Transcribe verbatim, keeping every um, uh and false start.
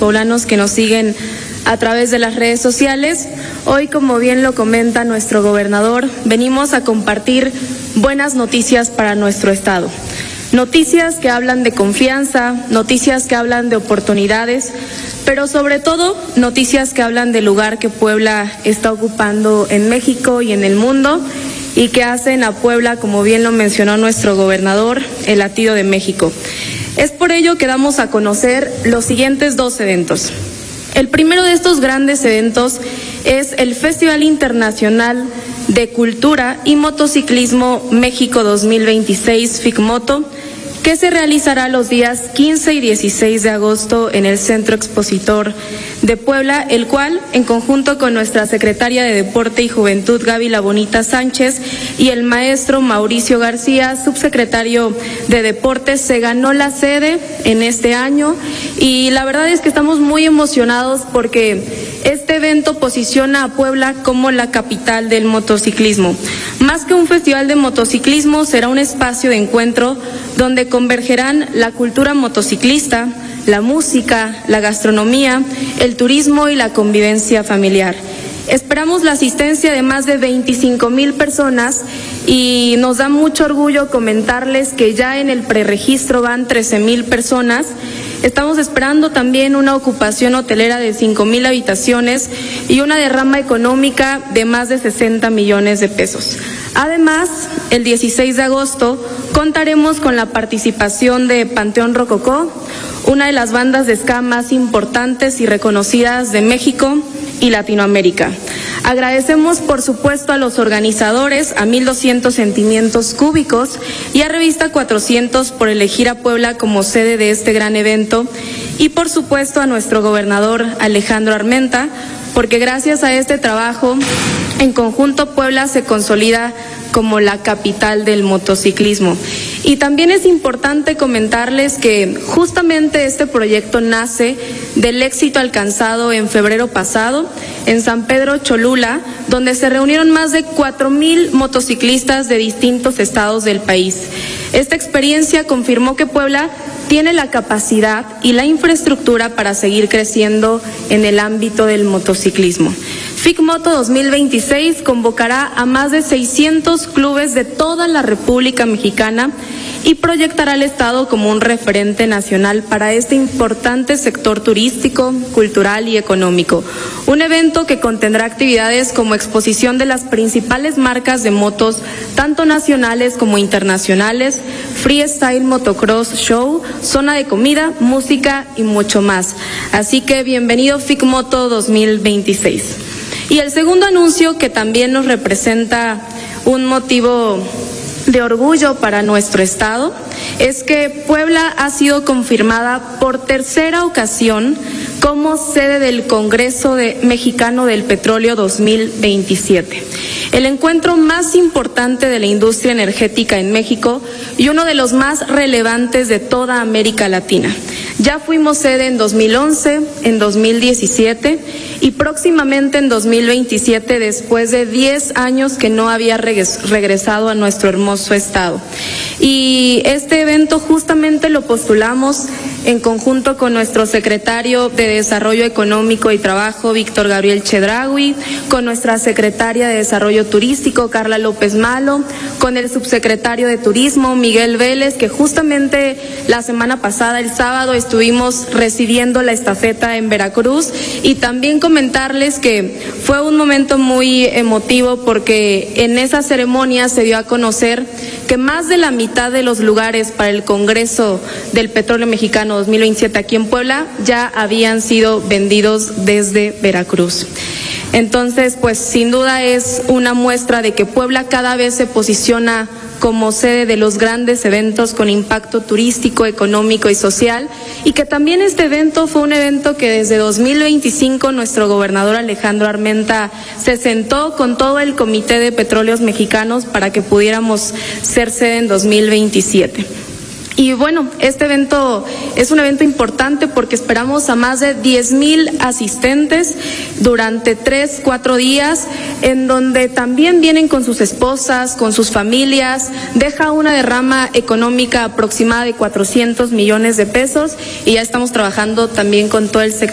poblanos que nos siguen a través de las redes sociales. Hoy, como bien lo comenta nuestro gobernador, venimos a compartir buenas noticias para nuestro estado. Noticias que hablan de confianza, noticias que hablan de oportunidades, pero sobre todo noticias que hablan del lugar que Puebla está ocupando en México y en el mundo y que hacen a Puebla, como bien lo mencionó nuestro gobernador, el latido de México. Es por ello que damos a conocer los siguientes dos eventos. El primero de estos grandes eventos es el Festival Internacional de Cultura y Motociclismo México dos mil veintiséis, FICMoto, que se realizará los días quince y dieciséis de agosto en el Centro Expositor de Puebla, el cual, en conjunto con nuestra secretaria de Deporte y Juventud, Gaby La Bonita Sánchez, y el maestro Mauricio García, subsecretario de Deportes, se ganó la sede en este año, y la verdad es que estamos muy emocionados porque este evento posiciona a Puebla como la capital del motociclismo. Más que un festival de motociclismo, será un espacio de encuentro donde convergerán la cultura motociclista, la música, la gastronomía, el turismo y la convivencia familiar. Esperamos la asistencia de más de veinticinco mil personas y nos da mucho orgullo comentarles que ya en el preregistro van trece mil personas. Estamos esperando también una ocupación hotelera de cinco mil habitaciones y una derrama económica de más de sesenta millones de pesos. Además, el dieciséis de agosto contaremos con la participación de Panteón Rococó, una de las bandas de ska más importantes y reconocidas de México y Latinoamérica. Agradecemos, por supuesto, a los organizadores, a mil doscientos Sentimientos Cúbicos y a Revista cuatrocientos por elegir a Puebla como sede de este gran evento, y por supuesto a nuestro gobernador Alejandro Armenta, porque gracias a este trabajo, en conjunto Puebla se consolida como la capital del motociclismo. Y también es importante comentarles que justamente este proyecto nace del éxito alcanzado en febrero pasado en San Pedro Cholula, donde se reunieron más de cuatro mil motociclistas de distintos estados del país. Esta experiencia confirmó que Puebla tiene la capacidad y la infraestructura para seguir creciendo en el ámbito del motociclismo. FICMoto dos mil veintiséis convocará a más de seiscientos clubes de toda la República Mexicana y proyectará al Estado como un referente nacional para este importante sector turístico, cultural y económico. Un evento que contendrá actividades como exposición de las principales marcas de motos, tanto nacionales como internacionales, freestyle motocross show, zona de comida, música y mucho más. Así que bienvenido FICMoto dos mil veintiséis. Y el segundo anuncio, que también nos representa un motivo de orgullo para nuestro estado, es que Puebla ha sido confirmada por tercera ocasión como sede del Congreso de Mexicano del Petróleo dos mil veintisiete, el encuentro más importante de la industria energética en México y uno de los más relevantes de toda América Latina. Ya fuimos sede en dos mil once, en dos mil diecisiete y próximamente en dos mil veintisiete, después de diez años que no había regresado a nuestro hermoso estado. Y este evento justamente lo postulamos en conjunto con nuestro secretario de Desarrollo Económico y Trabajo, Víctor Gabriel Chedraui, con nuestra secretaria de Desarrollo Turístico, Carla López Malo, con el subsecretario de Turismo, Miguel Vélez, que justamente la semana pasada, el sábado, estuvimos recibiendo la estafeta en Veracruz, y también comentarles que fue un momento muy emotivo porque en esa ceremonia se dio a conocer que más de la mitad de los lugares para el Congreso del Petróleo Mexicano dos mil veintisiete aquí en Puebla ya habían sido vendidos desde Veracruz. Entonces, pues sin duda es una muestra de que Puebla cada vez se posiciona como sede de los grandes eventos con impacto turístico, económico y social, y que también este evento fue un evento que desde dos mil veinticinco nuestro gobernador Alejandro Armenta se sentó con todo el Comité de Petróleos Mexicanos para que pudiéramos ser sede en dos mil veintisiete. Y bueno, este evento es un evento importante porque esperamos a más de diez mil asistentes durante tres, cuatro días, en donde también vienen con sus esposas, con sus familias, deja una derrama económica aproximada de cuatrocientos millones de pesos, y ya estamos trabajando también con todo el sector